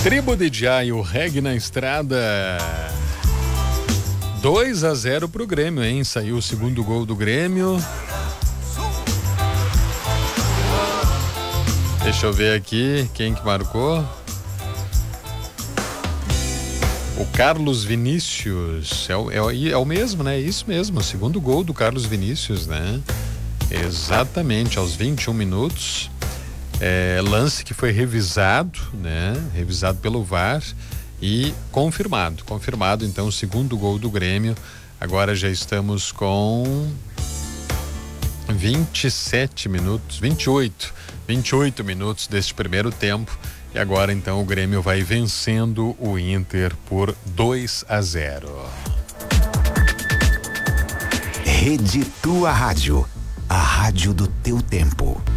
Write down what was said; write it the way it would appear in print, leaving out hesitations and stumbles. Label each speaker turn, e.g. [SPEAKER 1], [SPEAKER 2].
[SPEAKER 1] Tribo de Jah e o Reggae na estrada. 2-0 pro Grêmio, hein? Saiu o segundo gol do Grêmio. Deixa eu ver aqui quem que marcou. O Carlos Vinícius. É o mesmo, né? Isso mesmo, o segundo gol do Carlos Vinícius, né? Exatamente, aos 21 minutos. Lance que foi revisado, né? Revisado pelo VAR e confirmado então o segundo gol do Grêmio. Agora já estamos com 27 minutos, 28 minutos deste primeiro tempo e agora então o Grêmio vai vencendo o Inter por 2-0.
[SPEAKER 2] Rede Tua Rádio, a rádio do teu tempo.